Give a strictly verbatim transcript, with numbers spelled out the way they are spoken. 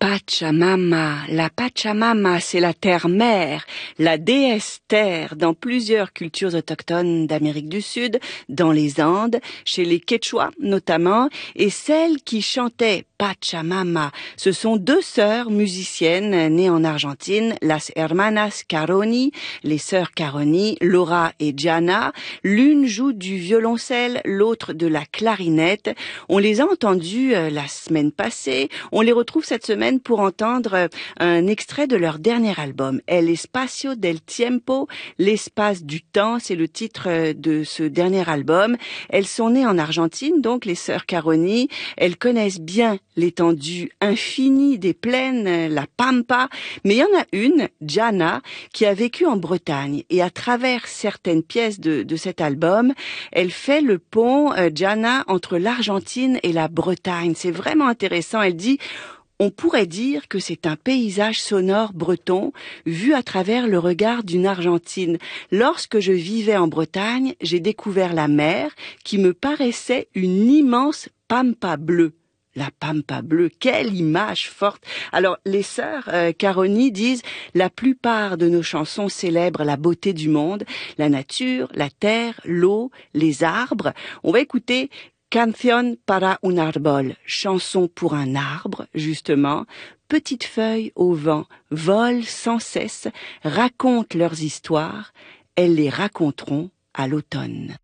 Pachamama, la Pachamama, c'est la terre-mère, la déesse terre dans plusieurs cultures autochtones d'Amérique du Sud, dans les Andes, chez les Quechua notamment, et celle qui chantait Pachamama, ce sont deux sœurs musiciennes nées en Argentine, las hermanas Caroni, les sœurs Caroni, Laura et Gianna. L'une joue du violoncelle, l'autre de la clarinette. On les a entendues euh, la semaine passée, on les retrouve cette semaine pour entendre un extrait de leur dernier album, El Espacio del Tiempo, l'espace du temps, c'est le titre de ce dernier album. Elles sont nées en Argentine, donc les sœurs Caroni, elles connaissent bien l'étendue infinie des plaines, la Pampa, mais il y en a une, Gianna, qui a vécu en Bretagne, et à travers certaines pièces de, de cet album, elle fait le pont, euh, Gianna, entre l'Argentine et la Bretagne. C'est vraiment intéressant, elle dit: on pourrait dire que c'est un paysage sonore breton vu à travers le regard d'une Argentine. Lorsque je vivais en Bretagne, j'ai découvert la mer qui me paraissait une immense pampa bleue. La pampa bleue, quelle image forte! Alors, les sœurs euh, Caroni disent: la plupart de nos chansons célèbrent la beauté du monde, la nature, la terre, l'eau, les arbres. On va écouter Canción para un árbol, chanson pour un arbre, justement. Petites feuilles au vent volent sans cesse, racontent leurs histoires. Elles les raconteront à l'automne.